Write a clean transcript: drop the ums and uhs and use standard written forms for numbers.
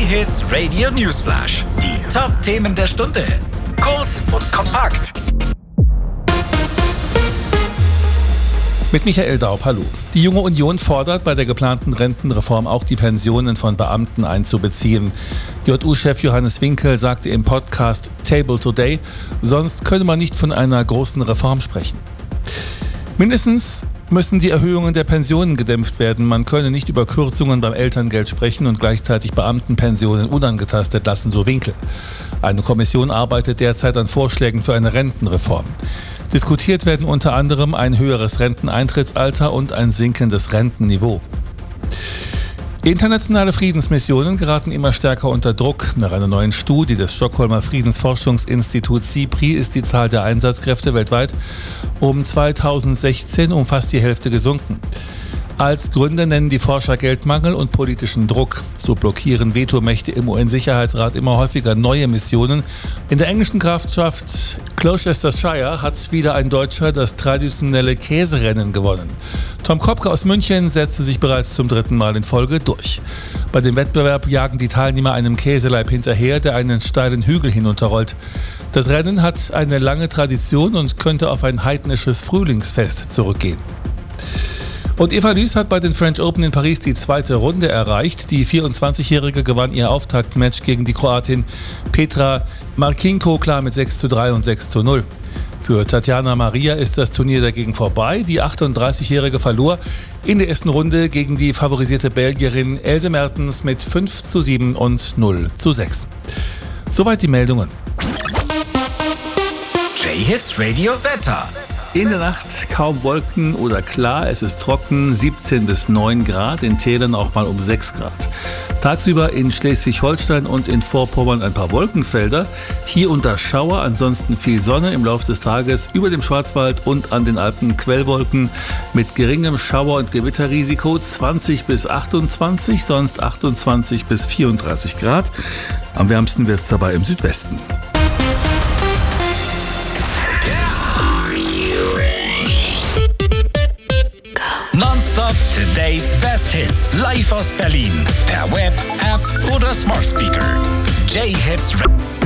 J-Hits Radio Newsflash. Die Top-Themen der Stunde. Kurz und kompakt. Mit Michael Daub, hallo. Die Junge Union fordert, bei der geplanten Rentenreform auch die Pensionen von Beamten einzubeziehen. JU-Chef Johannes Winkel sagte im Podcast Table Today, sonst könne man nicht von einer großen Reform sprechen. Mindestens müssen die Erhöhungen der Pensionen gedämpft werden. Man könne nicht über Kürzungen beim Elterngeld sprechen und gleichzeitig Beamtenpensionen unangetastet lassen, so Winkel. Eine Kommission arbeitet derzeit an Vorschlägen für eine Rentenreform. Diskutiert werden unter anderem ein höheres Renteneintrittsalter und ein sinkendes Rentenniveau. Internationale Friedensmissionen geraten immer stärker unter Druck. Nach einer neuen Studie des Stockholmer Friedensforschungsinstituts SIPRI ist die Zahl der Einsatzkräfte weltweit um 2016 um fast die Hälfte gesunken. Als Gründe nennen die Forscher Geldmangel und politischen Druck. So blockieren Vetomächte im UN-Sicherheitsrat immer häufiger neue Missionen. In der englischen Grafschaft Gloucestershire hat wieder ein Deutscher das traditionelle Käserennen gewonnen. Tom Kopke aus München setzte sich bereits zum 3. Mal in Folge durch. Bei dem Wettbewerb jagen die Teilnehmer einem Käseleib hinterher, der einen steilen Hügel hinunterrollt. Das Rennen hat eine lange Tradition und könnte auf ein heidnisches Frühlingsfest zurückgehen. Und Eva Lüß hat bei den French Open in Paris die zweite Runde erreicht. Die 24-Jährige gewann ihr Auftaktmatch gegen die Kroatin Petra Marcinko klar mit 6:3 und 6:0. Für Tatjana Maria ist das Turnier dagegen vorbei. Die 38-Jährige verlor in der ersten Runde gegen die favorisierte Belgierin Else Mertens mit 5:7 und 0:6. Soweit die Meldungen. J-Hits Radio Wetter. In der Nacht kaum Wolken oder klar, es ist trocken, 17 bis 9 Grad, in Tälern auch mal um 6 Grad. Tagsüber in Schleswig-Holstein und in Vorpommern ein paar Wolkenfelder, hier und da Schauer, ansonsten viel Sonne im Laufe des Tages, über dem Schwarzwald und an den Alpen Quellwolken mit geringem Schauer- und Gewitterrisiko 20 bis 28, sonst 28 bis 34 Grad. Am wärmsten wird es dabei im Südwesten. Nonstop Today's Best Hits. Live aus Berlin. Per Web, App oder Smart Speaker. J-Hits Radio.